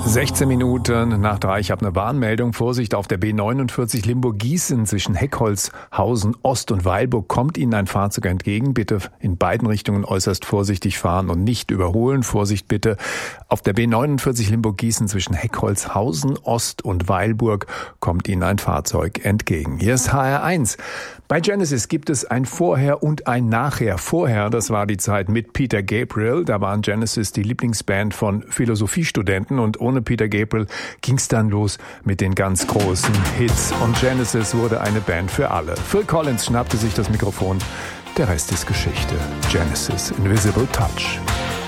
16 Minuten nach 3. Ich habe eine Warnmeldung. Vorsicht auf der B49 Limburg-Gießen zwischen Heckholzhausen Ost und Weilburg kommt Ihnen ein Fahrzeug entgegen. Bitte in beiden Richtungen äußerst vorsichtig fahren und nicht überholen. Vorsicht bitte. Auf der B49 Limburg-Gießen zwischen Heckholzhausen Ost und Weilburg kommt Ihnen ein Fahrzeug entgegen. Hier ist HR1. Bei Genesis gibt es ein Vorher und ein Nachher. Vorher, das war die Zeit mit Peter Gabriel. Da waren Genesis die Lieblingsband von Philosophiestudenten und ohne Peter Gabriel ging's dann los mit den ganz großen Hits. Und Genesis wurde eine Band für alle. Phil Collins schnappte sich das Mikrofon. Der Rest ist Geschichte. Genesis, Invisible Touch.